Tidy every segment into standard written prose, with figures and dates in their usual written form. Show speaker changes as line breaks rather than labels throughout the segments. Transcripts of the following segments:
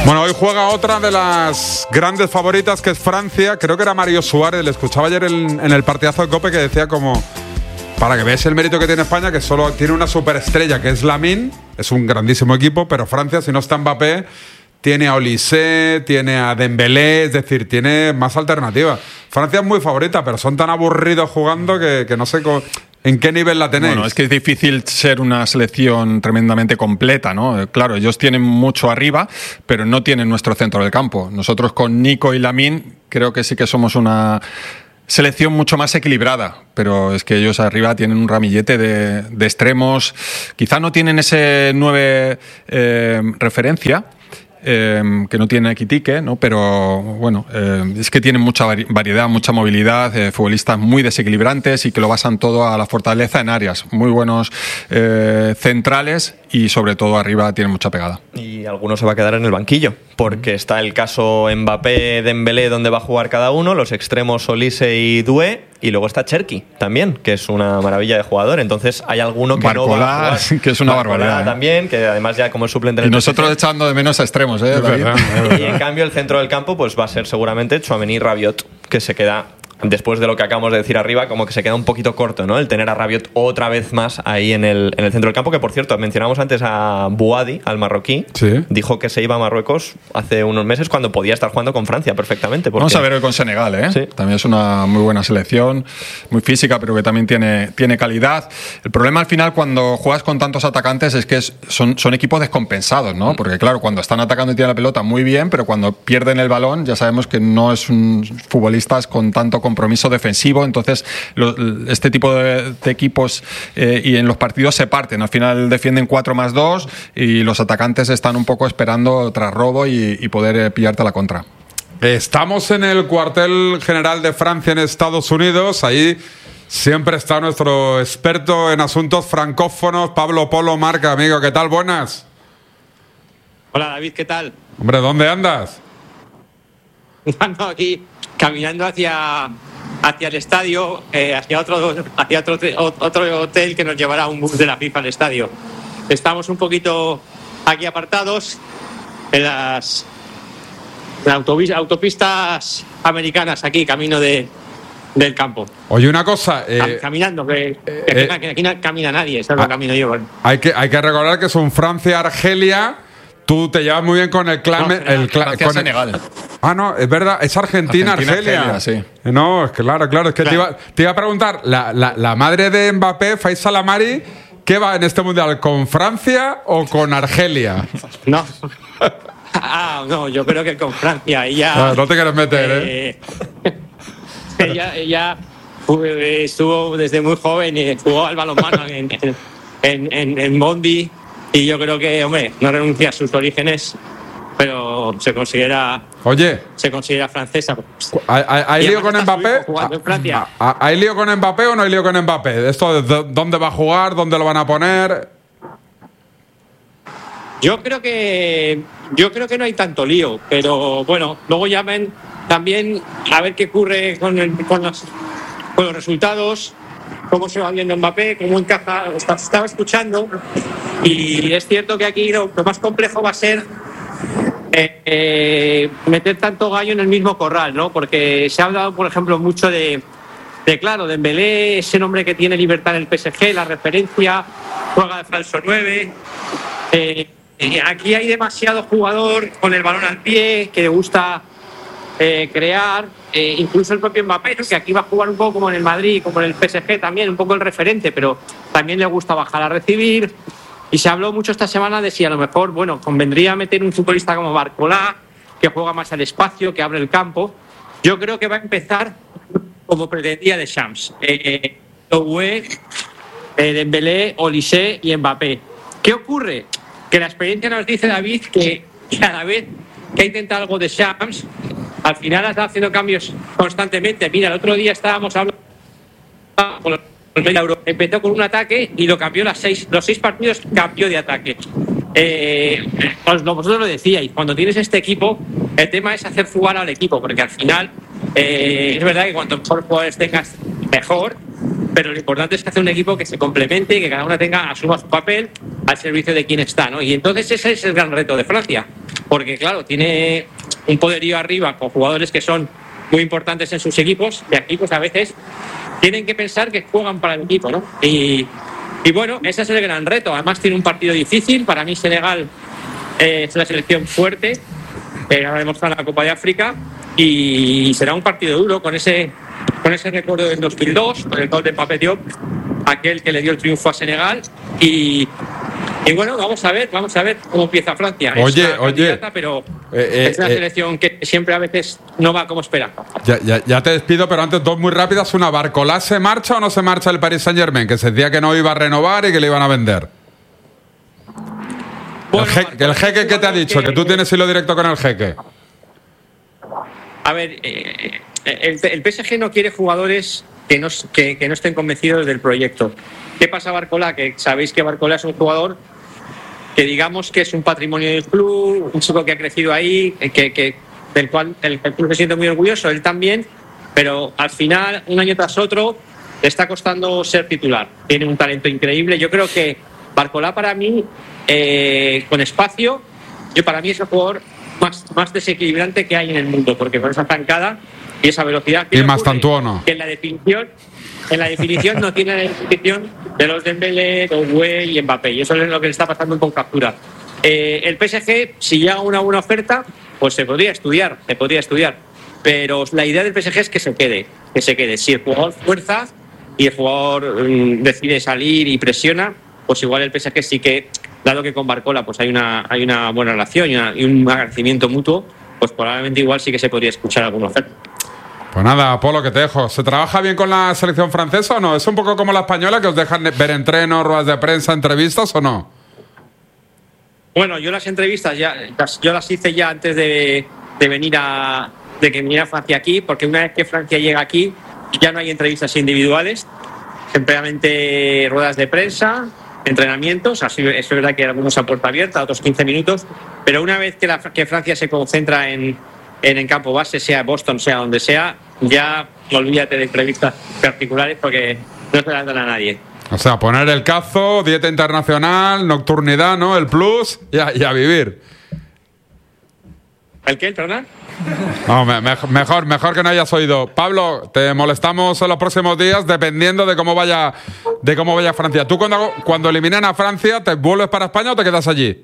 Bueno, hoy juega otra de las grandes favoritas, que es Francia. Creo que era Mario Suárez, le escuchaba ayer en el partidazo de COPE, que decía como, para que veáis el mérito que tiene España, que solo tiene una superestrella, que es Lamine, es un grandísimo equipo, pero Francia, si no está Mbappé, tiene a Olise, tiene a Dembélé, es decir, tiene más alternativas. Francia es muy favorita, pero son tan aburridos jugando que no sé en qué nivel la tenéis.
Bueno, es que es difícil ser una selección tremendamente completa, ¿no? Claro, ellos tienen mucho arriba, pero no tienen nuestro centro del campo. Nosotros con Nico y Lamine creo que sí que somos una selección mucho más equilibrada, pero es que ellos arriba tienen un ramillete de extremos. Quizá no tienen ese 9 referencia, que no tiene Ekitike, ¿no? Pero bueno, es que tienen mucha variedad, mucha movilidad, futbolistas muy desequilibrantes y que lo basan todo a la fortaleza en áreas, muy buenos centrales y sobre todo arriba tienen mucha pegada.
Y alguno se va a quedar en el banquillo, porque está el caso Mbappé, Dembélé, donde va a jugar cada uno, los extremos Olise y Doué, y luego está Cherki también, que es una maravilla de jugador. Entonces hay alguno que
Barcola,
no va a jugar.
que es una
Barcola
barbaridad.
También, que además ya como el suplente en el
Y nosotros
PSG.
echando de menos a extremos, David.
Y en cambio el centro del campo pues va a ser seguramente Tchouaméni, Rabiot, que se queda, después de lo que acabamos de decir arriba, como que se queda un poquito corto, ¿no? El tener a Rabiot otra vez más ahí en el centro del campo, que por cierto, mencionamos antes a Bouadi, al marroquí.
Sí.
Dijo que se iba a Marruecos hace unos meses cuando podía estar jugando con Francia perfectamente.
Vamos a ver hoy con Senegal, ¿eh?
Sí.
También es una muy buena selección, muy física, pero que también tiene calidad. El problema al final cuando juegas con tantos atacantes es que son equipos descompensados, ¿no? Porque claro, cuando están atacando y tienen la pelota muy bien, pero cuando pierden el balón ya sabemos que no es un futbolistas con tanto compromiso defensivo. Entonces este tipo de equipos y en los partidos se parten. Al final defienden 4+2 y los atacantes están un poco esperando tras robo y poder pillarte a la contra.
Estamos en el cuartel general de Francia en Estados Unidos. Ahí siempre está nuestro experto en asuntos francófonos, Pablo Polo Marca. Amigo, ¿qué tal? Buenas.
Hola David, ¿qué tal?
Hombre, ¿dónde andas?
Ando aquí caminando hacia el estadio, hacia otro hotel que nos llevará un bus de la FIFA al estadio. Estamos un poquito aquí apartados en las autopistas americanas, aquí camino del campo.
Oye, una cosa.
Caminando, que aquí no camina nadie, ¿sabes? Camino yo.
Hay que recordar que es un Francia-Argelia. Tú te llevas muy bien con el clan.
Con Senegal.
Ah, no, es verdad, es Argentina-Argelia.
Sí.
No, es que claro, es que
Claro.
te iba a preguntar, la madre de Mbappé, Faisal Amari, ¿qué va en este mundial? ¿Con Francia o con Argelia?
No. No, yo creo que con Francia. Ella,
No te quieres meter,
ella estuvo desde muy joven y jugó al balonmano en Bondi, y yo creo que, hombre, no renuncia a sus orígenes, pero se considera francesa.
¿Hay lío con Mbappé?
Jugando en Francia.
¿Hay lío con Mbappé o no hay lío con Mbappé? ¿Esto dónde va a jugar? ¿Dónde lo van a poner?
Yo creo que no hay tanto lío, pero bueno, luego llamen también a ver qué ocurre con los resultados, cómo se va viendo Mbappé, cómo encaja. Estaba escuchando y es cierto que aquí lo más complejo va a ser meter tanto gallo en el mismo corral, ¿no? Porque se ha hablado, por ejemplo, mucho de Dembélé, ese nombre que tiene libertad en el PSG, la referencia, juega de falso 9. Aquí hay demasiado jugador con el balón al pie que le gusta crear, incluso el propio Mbappé, que aquí va a jugar un poco como en el Madrid, como en el PSG también, un poco el referente, pero también le gusta bajar a recibir. Y se habló mucho esta semana de si a lo mejor, bueno, convendría meter un futbolista como Barcola, que juega más al espacio, que abre el campo. Yo creo que va a empezar como pretendía Deschamps. Doué, Dembélé, Olise y Mbappé. ¿Qué ocurre? Que la experiencia nos dice, David, que cada vez que ha intentado algo de Deschamps, al final ha estado haciendo cambios constantemente. Mira, el otro día estábamos hablando con los empezó con un ataque y lo cambió los 6 partidos, cambió de ataque. Vosotros lo decíais, cuando tienes este equipo, el tema es hacer jugar al equipo, porque al final es verdad que cuanto mejor jugadores tengas, mejor, pero lo importante es que hace un equipo que se complemente y que cada una asuma su papel al servicio de quien está, ¿no? Y entonces ese es el gran reto de Francia, porque claro, tiene un poderío arriba con jugadores que son muy importantes en sus equipos, y aquí pues a veces tienen que pensar que juegan para el equipo, ¿no? Y bueno, ese es el gran reto. Además tiene un partido difícil. Para mí Senegal es una selección fuerte, ha demostrado en la Copa de África, y será un partido duro con ese recuerdo del 2002, con el gol de Mbappé Diop, aquel que le dio el triunfo a Senegal. Y bueno, vamos a ver cómo empieza Francia.
Oye,
es una candidata, pero es una selección que siempre a veces no va como espera.
Ya te despido, pero antes dos muy rápidas. Una, ¿Barcolá se marcha o no se marcha el Paris Saint-Germain? Que se decía que no iba a renovar y que le iban a vender. Bueno, el jeque, ¿qué te ha dicho? Que tú tienes hilo directo con el jeque.
A ver, el PSG no quiere jugadores que no estén convencidos del proyecto. ¿Qué pasa a Barcolá? Que sabéis que Barcolá es un jugador que digamos que es un patrimonio del club, un chico que ha crecido ahí, del cual el club se siente muy orgulloso, él también, pero al final, un año tras otro, le está costando ser titular. Tiene un talento increíble. Yo creo que Barcolá, para mí, con espacio, para mí es el jugador más desequilibrante que hay en el mundo, porque con esa zancada y esa velocidad.
Y más tantuono.
Que en la definición no tiene la definición de los Dembélé, Doué y Mbappé, y eso es lo que le está pasando con captura. El PSG, si llega una buena oferta, pues se podría estudiar, pero la idea del PSG es que se quede. Si el jugador fuerza y el jugador decide salir y presiona, pues igual el PSG sí que, dado que con Barcola pues hay una buena relación y un agradecimiento mutuo, pues probablemente igual sí que se podría escuchar alguna oferta.
Pues nada, Polo, que te dejo. ¿Se trabaja bien con la selección francesa o no? ¿Es un poco como la española, que os dejan ver entrenos, ruedas de prensa, entrevistas o no?
Bueno, yo las entrevistas yo las hice ya antes de que viniera Francia aquí, porque una vez que Francia llega aquí ya no hay entrevistas individuales, simplemente ruedas de prensa, entrenamientos. Así es verdad que algunos a puerta abierta, otros 15 minutos, pero una vez que Francia se concentra en campo base, sea Boston, sea donde sea, ya olvídate de entrevistas particulares porque no se las dan a nadie.
O sea, poner el cazo, dieta internacional, nocturnidad, ¿no? El plus y a vivir.
¿El qué, perdón?
No, mejor que no hayas oído. Pablo, te molestamos en los próximos días dependiendo de cómo vaya Francia. ¿Tú cuando eliminen a Francia, te vuelves para España o te quedas allí?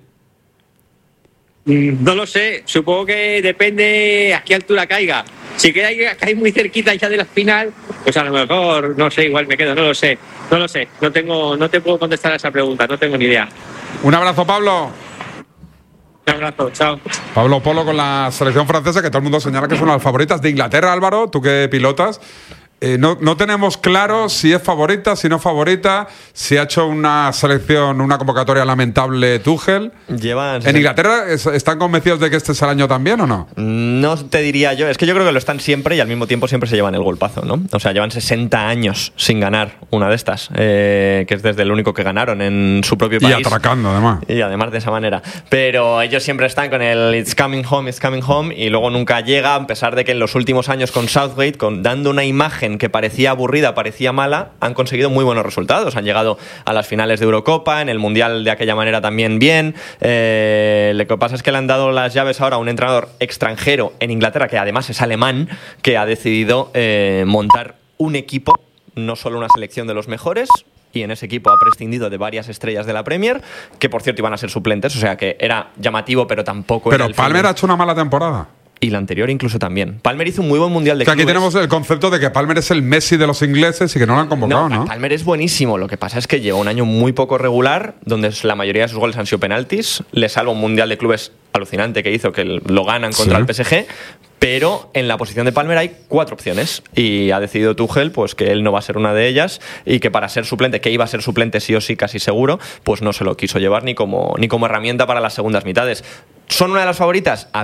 No lo sé, supongo que depende a qué altura caiga. Si cae muy cerquita ya de la final, pues a lo mejor, no sé, igual me quedo, no lo sé. No te puedo contestar a esa pregunta, no tengo ni idea.
Un abrazo, Pablo.
Un abrazo, chao.
Pablo Polo con la selección francesa, que todo el mundo señala que es una de las favoritas de Inglaterra. Álvaro, tú que pilotas, no tenemos claro si es favorita, si no favorita, si ha hecho una selección, una convocatoria lamentable Tuchel. ¿En Inglaterra están convencidos de que este es el año también o no?
No te diría yo, es que yo creo que lo están siempre y al mismo tiempo siempre se llevan el golpazo, ¿no? O sea, llevan 60 años sin ganar una de estas, que es desde el único que ganaron en su propio país.
Y atracando, además.
Y además de esa manera. Pero ellos siempre están con el it's coming home, y luego nunca llega, a pesar de que en los últimos años con Southgate, dando una imagen que parecía aburrida, parecía mala, han conseguido muy buenos resultados. Han llegado a las finales de Eurocopa, en el Mundial de aquella manera también bien. Lo que pasa es que le han dado las llaves ahora a un entrenador extranjero en Inglaterra, que además es alemán, que ha decidido montar un equipo, no solo una selección de los mejores, y en ese equipo ha prescindido de varias estrellas de la Premier, que por cierto iban a ser suplentes, o sea que era llamativo, pero tampoco
pero
era el
Palmer
fin.
Ha hecho una mala temporada.
Y la anterior incluso también. Palmer hizo un muy buen Mundial de clubes.
Aquí tenemos el concepto de que Palmer es el Messi de los ingleses y que no lo han convocado, ¿no?
Palmer es buenísimo. Lo que pasa es que lleva un año muy poco regular, donde la mayoría de sus goles han sido penaltis. Le salva un Mundial de clubes alucinante que hizo, que lo ganan contra el PSG. Pero en la posición de Palmer hay 4 opciones y ha decidido Tuchel pues que él no va a ser una de ellas y que para ser suplente, que iba a ser suplente sí o sí casi seguro, pues no se lo quiso llevar ni como herramienta para las segundas mitades. ¿Son una de las favoritas? A ver,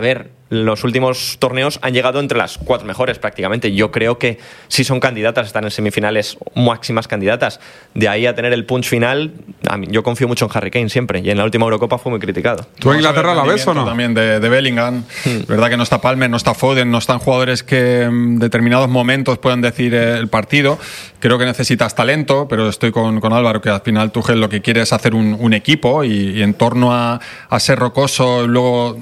los últimos torneos han llegado entre las 4 mejores prácticamente. Yo creo que sí son candidatas, están en semifinales máximas candidatas. De ahí a tener el punch final, yo confío mucho en Harry Kane siempre, y en la última Eurocopa fue muy criticado.
¿Tú en Inglaterra la ves o no?
También de Bellingham. Verdad que no está Palmer, no está Foden, no están jugadores que en determinados momentos puedan decir el partido. Creo que necesitas talento, pero estoy con Álvaro, que al final Tuchel lo que quiere es hacer un equipo y en torno a ser rocoso, luego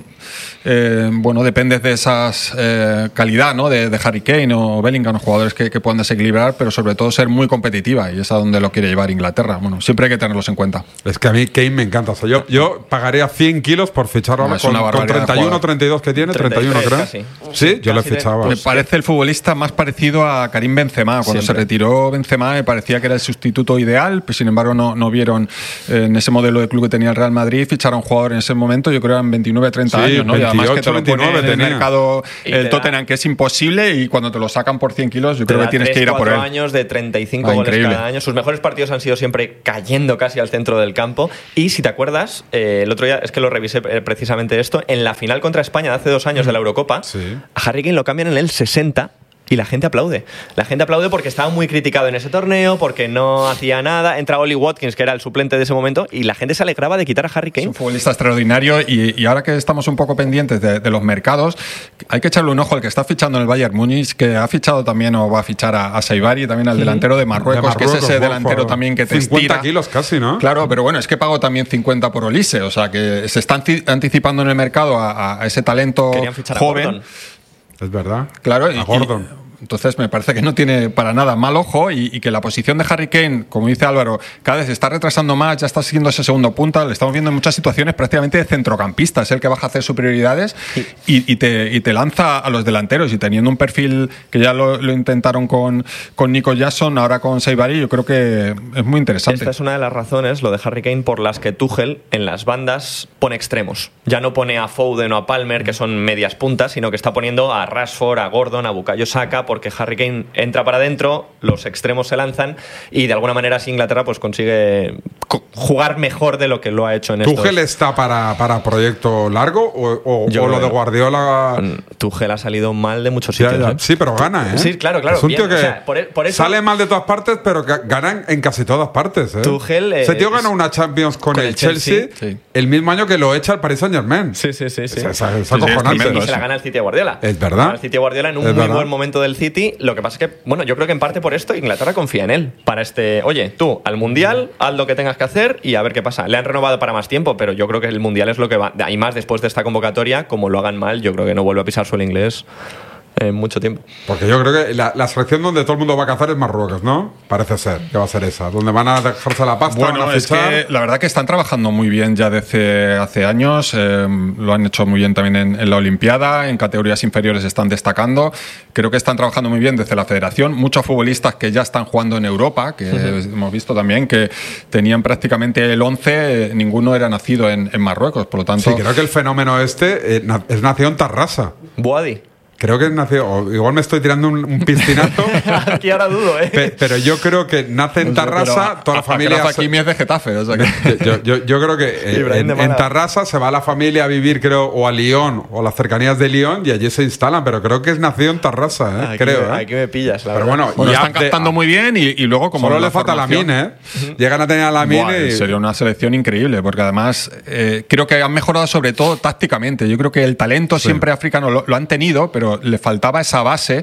dependes de esas calidad, ¿no? de Harry Kane o Bellingham, los jugadores que puedan desequilibrar, pero sobre todo ser muy competitiva, y es a donde lo quiere llevar Inglaterra. Bueno, siempre hay que tenerlos en cuenta.
Es que a mí Kane me encanta. O sea, yo pagaría 100 kilos por ficharlo con 31 32 que tiene, 31 creo.
Casi.
Sí, yo lo fichaba.
Me parece el futbolista más parecido a Karim Benzema. Cuando se retiró Benzema me parecía que era el sustituto ideal, pero sin embargo no vieron en ese modelo de club que tenía el Real Madrid fichar a un jugador en ese momento, yo creo que eran 29, 30 años, ¿no?
28,
y además que te lo pone
29
en el
tenía.
mercado el Tottenham, que es imposible, y cuando te lo sacan por 100 kilos yo creo que tienes que ir a por él.
4 años de 35 goles
increíble.
cada año. Sus mejores partidos han sido siempre cayendo casi al centro del campo. Y si te acuerdas, el otro día es que lo revisé precisamente esto, en la final contra España de hace 2 años de la Eurocopa, a Harry Kane lo cambian en el 60 y la gente aplaude. La gente aplaude porque estaba muy criticado en ese torneo, porque no hacía nada. Entra Oli Watkins, que era el suplente de ese momento, y la gente se alegraba de quitar a Harry Kane.
Es un futbolista extraordinario, y ahora que estamos un poco pendientes de los mercados, hay que echarle un ojo al que está fichando en el Bayern Múnich, que ha fichado también o va a fichar a Saibari, también al delantero de Marruecos, que es ese delantero también que te
50
estira.
kilos casi, ¿no?
Claro, pero bueno, es que pagó también 50 por Olise, o sea que se está anticipando en el mercado a ese talento joven.
Es verdad.
Claro,
a Gordon.
Entonces me parece que no tiene para nada mal ojo, y que la posición de Harry Kane, como dice Álvaro, cada vez se está retrasando más, ya está siguiendo ese segundo punta, le estamos viendo en muchas situaciones prácticamente de centrocampista, es el que baja a hacer sus prioridades y te lanza a los delanteros, y teniendo un perfil que ya lo intentaron con Nico Jackson, ahora con Saibari, yo creo que es muy interesante.
Esta es una de las razones, lo de Harry Kane, por las que Tuchel en las bandas pone extremos. Ya no pone a Foden o a Palmer, que son medias puntas, sino que está poniendo a Rashford, a Gordon, a Bukayo Saka, porque Harry Kane entra para adentro, los extremos se lanzan, y de alguna manera así Inglaterra pues consigue jugar mejor de lo que lo ha hecho en estos.
¿Tuchel está para proyecto largo o lo de Guardiola?
Tuchel ha salido mal de muchos sitios.
Ya. Sí, pero gana, ¿eh?
Sí, claro.
Es un tío que
por eso
sale mal de todas partes, pero gana en casi todas partes, ¿eh?
Tuchel,
ese tío ganó una Champions con el Chelsea el mismo año que lo echa el Paris Saint-Germain.
Sí.
Es acojonante.
Y se la gana el City a Guardiola.
Es verdad.
El City a Guardiola en un muy buen momento del City. Lo que pasa es que, yo creo que en parte por esto Inglaterra confía en él. Para oye, tú, al Mundial, haz lo que tengas que hacer y a ver qué pasa. Le han renovado para más tiempo, pero yo creo que el Mundial es lo que va. Y más después de esta convocatoria, como lo hagan mal, yo creo que no vuelve a pisar suelo inglés en mucho tiempo.
Porque yo creo que la selección donde todo el mundo va a cazar es Marruecos, ¿no? Parece ser que va a ser esa, donde van a dejarse la pasta.
Bueno, es que la verdad que están trabajando muy bien ya desde hace años, lo han hecho muy bien también en la Olimpiada, en categorías inferiores están destacando, creo que están trabajando muy bien desde la federación, muchos futbolistas que ya están jugando en Europa, que hemos visto también que tenían prácticamente el 11, ninguno era nacido en Marruecos, por lo tanto...
Sí, creo que el fenómeno es nacido en Tarrasa.
Boadi.
Creo que nació, o igual me estoy tirando un piscinazo.
Aquí ahora dudo, ¿eh?
Pero yo creo que nace en Tarrasa, toda la familia.
Hakimi es de Getafe, o sea que...
yo creo que en Tarrasa se va la familia a vivir, creo, o a Lyon, o a las cercanías de Lyon, y allí se instalan. Pero creo que es nacido en Tarrasa, creo.
Aquí me pillas, la verdad.
Pero bueno,
están captando muy bien, y luego como
solo le falta Lamine, ¿eh? Llegan a tener a Lamine.
Sería una selección increíble, porque además creo que han mejorado sobre todo tácticamente. Yo creo que el talento siempre africano lo han tenido, pero le faltaba esa base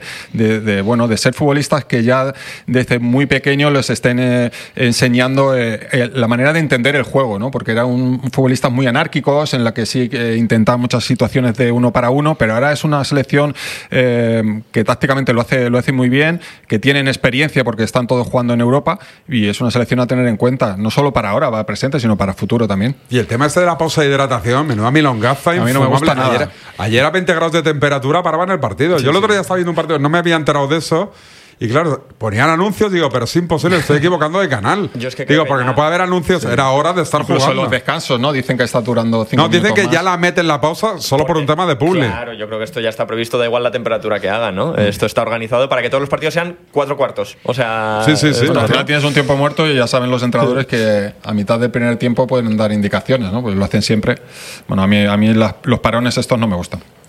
de ser futbolistas que ya desde muy pequeños les estén enseñando la manera de entender el juego, ¿no? Porque eran futbolistas muy anárquicos en la que sí intentaban muchas situaciones de uno para uno, pero ahora es una selección que tácticamente lo hace muy bien, que tienen experiencia porque están todos jugando en Europa, y es una selección a tener en cuenta, no solo para ahora, para presente, sino para futuro también.
Y el tema este de la pausa de hidratación, menuda milongaza.
A mí no me gusta nada.
Ayer a 20 grados de temperatura paraban el partido. Yo el otro día estaba viendo un partido, no me había enterado de eso. Y claro, ponían anuncios, digo, pero es imposible, estoy equivocando de canal. Digo, porque no puede haber anuncios, era hora de estar
incluso
jugando.
Los descansos, ¿no? Dicen que está durando 5 minutos.
No, dicen que
más.
Ya la meten la pausa solo por un tema de publi.
Claro, yo creo que esto ya está previsto, da igual la temperatura que hagan, ¿no? Esto está organizado para que todos los partidos sean 4 cuartos. O sea...
Sí.
Al final tienes un tiempo muerto y ya saben los entrenadores que a mitad del primer tiempo pueden dar indicaciones, ¿no? Pues lo hacen siempre. Bueno, a mí los parones estos no me gustan.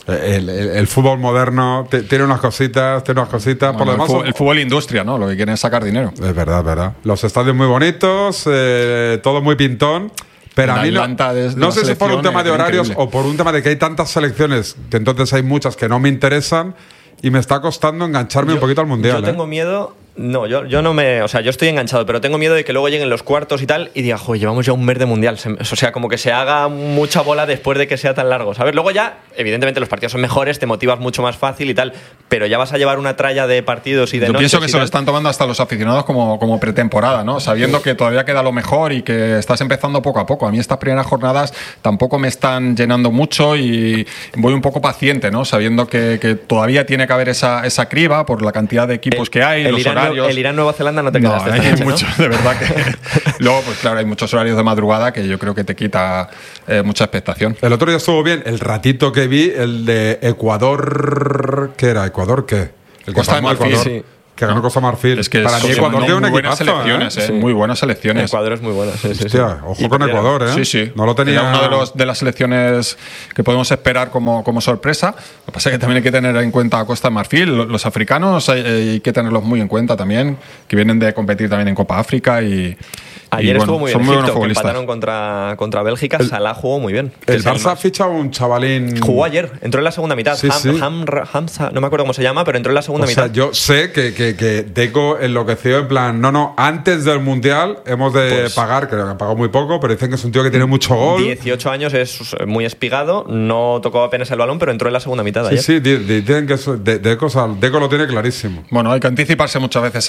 El fútbol moderno tiene unas cositas.
Bueno,
por lo demás,
el fútbol industria, ¿no? Lo que quieren es sacar dinero.
es verdad. Los estadios muy bonitos, todo muy pintón. Pero
En
a mí
Atlanta
no sé si por un tema de horarios
increíble.
o por un tema de que hay tantas selecciones que entonces hay muchas que no me interesan y me está costando engancharme un poquito al mundial.
Yo tengo miedo. No, yo no me. O sea, yo estoy enganchado, pero tengo miedo de que luego lleguen los cuartos y tal y diga, joder, llevamos ya un mes de mundial. O sea, como que se haga mucha bola después de que sea tan largo. ¿Sabes? Luego ya, evidentemente, los partidos son mejores, te motivas mucho más fácil y tal, pero ya vas a llevar una tralla de partidos y de
Yo
noches
pienso que
y
se lo
tal.
están tomando hasta los aficionados como pretemporada, ¿no? Sabiendo que todavía queda lo mejor y que estás empezando poco a poco. A mí estas primeras jornadas tampoco me están llenando mucho y voy un poco paciente, ¿no? Sabiendo que todavía tiene que haber esa criba por la cantidad de equipos que hay, los horarios.
El Irán-Nueva Zelanda no te quedaste esta
hay
noche, ¿no?
muchos, de verdad que. Luego, pues claro, hay muchos horarios de madrugada que yo creo que te quita mucha expectación.
El otro día estuvo bien, el ratito que vi, el de Ecuador. ¿Qué era? ¿Ecuador qué? El que
Costa de
ganó
Marfil,
Ecuador,
sí.
que ganó Costa de Marfil.
Es que
para mí
son
Ecuador tiene un
muy buenas
equipazo,
selecciones,
Sí.
muy buenas selecciones.
Ecuador es muy bueno. Sí.
Hostia, ojo
Y
con
perdieron.
Ecuador, ¿eh?
Sí.
No lo tenía.
Era una de las selecciones que podemos esperar como sorpresa. Lo que pasa es que también hay que tener en cuenta a Costa de Marfil. Los africanos hay que tenerlos muy en cuenta también, que vienen de competir también en Copa África y.
Ayer
y,
estuvo muy bien
son muy buenos
Egipto, que
futbolistas.
empataron contra Bélgica. Salah jugó muy bien.
El
Es
Barça ha
más-
fichado un chavalín.
Jugó ayer, entró en la segunda mitad.
Sí, sí.
Hamza, no me acuerdo cómo se llama, pero entró en la segunda
O sea,
mitad.
yo sé que Deco enloqueció en plan, no, antes del Mundial hemos de
Pues-
pagar, creo que han pagado muy poco, pero dicen que es un tío que tiene mucho gol.
18 años, es muy espigado, no tocó apenas el balón, pero entró en la segunda mitad ayer.
Sí, dicen que Deco lo tiene clarísimo.
Bueno, hay que anticiparse muchas veces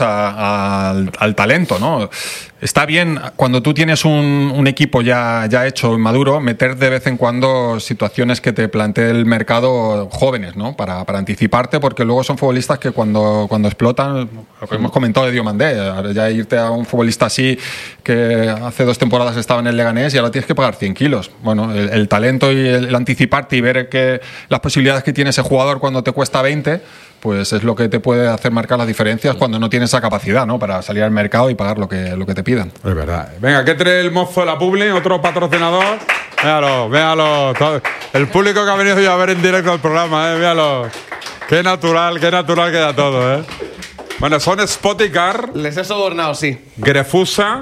al talento, ¿no? Está bien cuando tú tienes un equipo ya hecho y maduro, meter de vez en cuando situaciones que te plantee el mercado jóvenes, ¿no? Para anticiparte, porque luego son futbolistas que cuando explotan, lo que hemos comentado de Diomandé, ahora ya irte a un futbolista así que hace 2 temporadas estaba en el Leganés y ahora tienes que pagar 100 kilos. Bueno, el talento y el anticiparte y ver que las posibilidades que tiene ese jugador cuando te cuesta 20, pues es lo que te puede hacer marcar las diferencias cuando no tienes esa capacidad, ¿no? Para salir al mercado y pagar lo que te pidan.
Es verdad. Venga, ¿qué trae el mozo de la Publi? Otro patrocinador. Véalo. El público que ha venido yo a ver en directo al programa, véalo. Qué natural queda todo, ¿eh? Bueno, son Spoticar,
Les he sobornado, sí.
Grefusa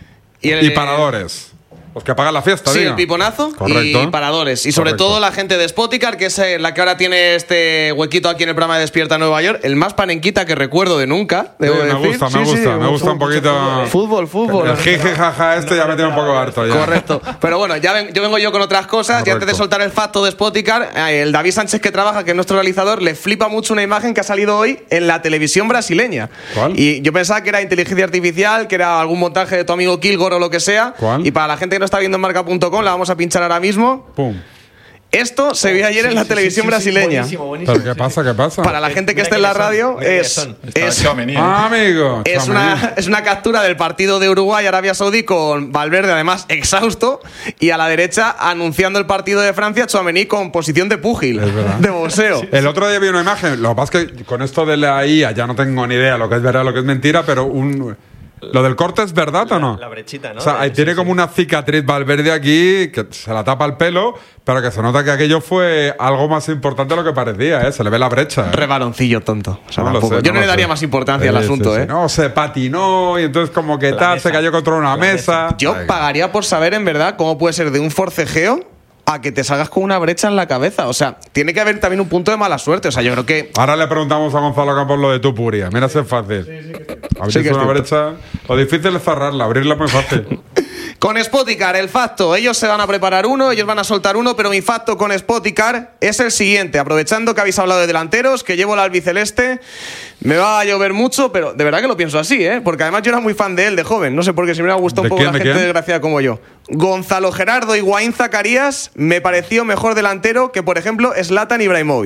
y Paradores. Los que pagan la fiesta,
Sí,
diga.
el piponazo
Correcto.
y paradores. Y sobre
Correcto.
todo la gente de Spoticar, que es la que ahora tiene este huequito aquí en el programa de Despierta Nueva York. El más panenquita que recuerdo de nunca, debo
Sí, me
decir.
gusta, me gusta un poquito.
Fútbol.
El jiji jaja ya me tiene un poco harto ya.
Correcto. Pero bueno, yo vengo yo con otras cosas. Y antes de
Correcto.
soltar el facto de Spoticar, el David Sánchez que trabaja, que es nuestro realizador, le flipa mucho una imagen que ha salido hoy en la televisión brasileña.
¿Cuál?
Y yo pensaba que era inteligencia artificial, que era algún montaje de tu amigo Kilgore o lo que sea.
¿Cuál?
Y para la gente que no está viendo en marca.com, la vamos a pinchar ahora mismo.
Pum.
Esto se vio ayer en la televisión brasileña.
Buenísimo.
¿Pero qué pasa?
Para la gente que
Mira
esté en la
quiénes son,
radio,
mira quiénes
es,
son.
es,
Tchouaméni, ¿eh?
Amigo.
es una captura del partido de Uruguay-Arabia Saudí con Valverde, además exhausto, y a la derecha anunciando el partido de Francia, Tchouaméni con posición de púgil,
Es verdad.
de boxeo.
El otro día vi una imagen. Lo que pasa es que con esto de la IA ya no tengo ni idea lo que es verdad, lo que es mentira, pero ¿lo del corte es verdad o no?
La brechita, ¿no?
O sea, ahí
Sí,
tiene
sí.
como una cicatriz Valverde aquí que se la tapa el pelo, pero que se nota que aquello fue algo más importante de lo que parecía, ¿eh? Se le ve la brecha. ¿eh?
Rebaloncillo tonto. O sea,
No lo
tampoco.
sé,
Yo no
lo
le daría
sé.
más importancia al
Sí,
asunto,
sí, sí.
¿eh?
No, se patinó y entonces como que tal, se
mesa.
cayó contra una
La
mesa.
Yo
Ay,
pagaría por saber, en verdad, cómo puede ser de un forcejeo a que te salgas con una brecha en la cabeza. O sea, tiene que haber también un punto de mala suerte. O sea, yo creo que
Ahora le preguntamos a Gonzalo Campos lo de Tupuria. Mira si es fácil. Abrirse
Sí que es
una
cierto.
brecha. Lo difícil es cerrarla, abrirla es muy fácil.
con Spoticar, el facto, ellos se van a preparar uno, ellos van a soltar uno, pero mi facto con Spoticar es el siguiente. Aprovechando que habéis hablado de delanteros, que llevo la albiceleste, me va a llover mucho, pero de verdad que lo pienso así, ¿eh? Porque además yo era muy fan de él, de joven. No sé por qué, siempre me ha gustado
¿De
un poco
quién,
la
de
gente
quién?
desgraciada como yo. Gonzalo Gerardo Higuaín Zacarías me pareció mejor delantero que, por ejemplo, Zlatan Ibrahimovic.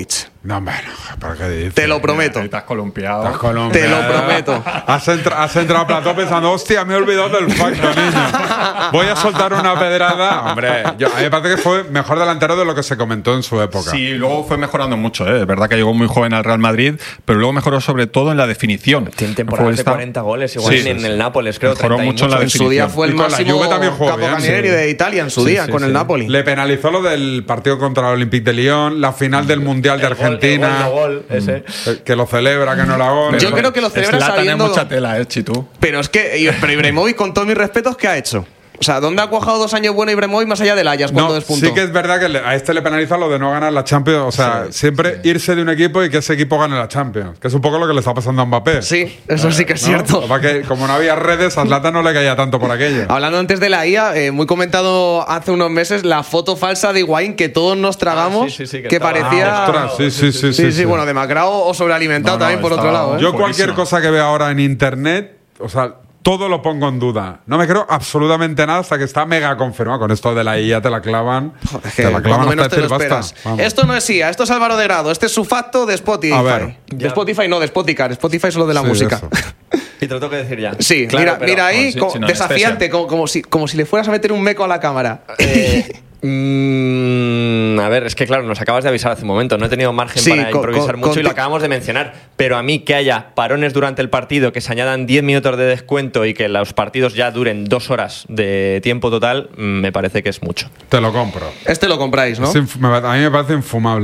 No, hombre, no, ¿para qué dices?
Te lo prometo.
Ahí te has columpiado.
Estás colombiano.
Te lo prometo.
Has entrado a plató pensando, hostia, me he olvidado del facto, niño. Voy a soltar una pedrada. Hombre, a mí me parece que fue mejor delantero de lo que se comentó en su época.
Sí, luego fue mejorando mucho, ¿eh? Es verdad que llegó muy joven al Real Madrid, pero luego mejoró sobre todo en la definición.
Tiene temporadas de 40 goles, igual en el Nápoles, creo.
Mejoró mucho en la
En
definición.
su día fue el
Y con la
máximo
Juve también jugó bien,
capocannoniere
sí.
de Italia en su día, con el Napoli.
Le penalizó lo del partido contra el Olympique de Lyon, la final del Mundial de Argentina.
El gol, ese.
Que lo celebra, que no la gol.
Yo creo que lo celebra
Zlatan
sabiendo...
es mucha tela, Chitu.
Pero es que pero Ibrahimovic, con todos mis respetos, ¿qué ha hecho? O sea, ¿dónde ha cuajado 2 años bueno Ibrahimovic más allá del Ajax cuando
No,
despuntó?
sí que es verdad que a este le penaliza lo de no ganar la Champions. O sea, siempre irse de un equipo y que ese equipo gane la Champions. Que es un poco lo que le está pasando a Mbappé.
Sí, eso sí que es
¿no?
cierto.
Lo que pasa es que como no había redes, a Zlatan no le caía tanto por aquello.
Hablando antes de la IA, muy comentado hace unos meses la foto falsa de Higuaín que todos nos tragamos,
sí, que
que
estaba-
parecía...
Ostras, sí.
bueno, demacrado o sobrealimentado
No,
también por otro
estaba-
lado. ¿eh?
Yo
Buenísimo.
cualquier cosa que vea ahora en internet, o sea, todo lo pongo en duda. No me creo absolutamente nada hasta que está mega confirmado. Con esto de la IA te la clavan.
Es que
te la clavan
cuando menos
hasta
te lo
decir
esperas.
basta. Vamos.
Esto no es IA, esto es Álvaro de Grado. Este es su facto de Spotify.
A ver.
De Spotify no, de Spoticar. Spotify solo de la
Sí,
música.
eso.
Y te lo tengo que decir ya.
Sí,
Claro,
mira ahí,
sí,
como
sin
desafiante, como si le fueras a meter un meco a la cámara.
A ver, es que claro, nos acabas de avisar hace un momento. No he tenido margen
Sí,
para improvisar mucho y lo
conti-
acabamos de mencionar. Pero a mí que haya parones durante el partido, que se añadan 10 minutos de descuento y que los partidos ya duren 2 horas de tiempo total, me parece que es mucho.
Te lo compro.
Este lo compráis, ¿no?
A mí me parece infumable.